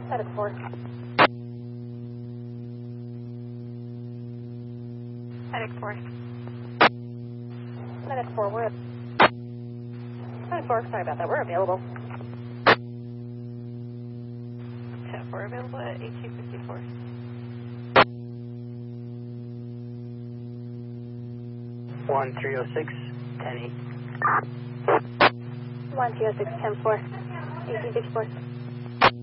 Medic 4. Medic 4. Medic 4, we're... Medic 4, sorry about that, we're available. 10-4 available at 1854. 1306, 10-8. 1306, 10-4, 1854.